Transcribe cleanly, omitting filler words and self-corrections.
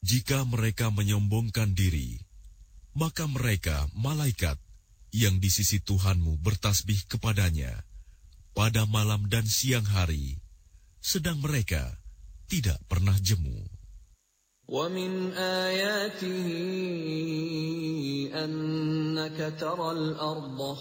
Jika mereka menyombongkan diri, maka mereka, malaikat, yang di sisi Tuhanmu bertasbih kepadanya pada malam dan siang hari, sedang mereka tidak pernah jemu. وَمِنْ آيَاتِهِ أَنَّكَ تَرَى الْأَرْضَ